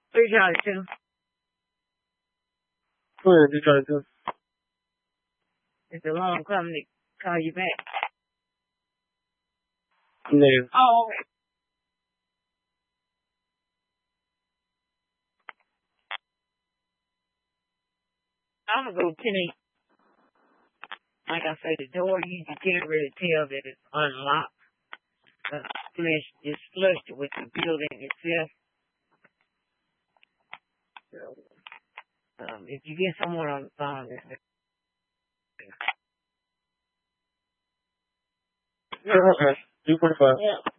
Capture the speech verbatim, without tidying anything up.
Three Charlie two. Go ahead, three Charlie two. It's the alarm coming to call you back. Negative. Oh, okay. I'm gonna go ten eight. Like I say, the door, you can't really tell that it's unlocked. The flesh is flushed with the building itself. So, um, if you get someone on the phone, Yeah, okay. two forty-five. yeah.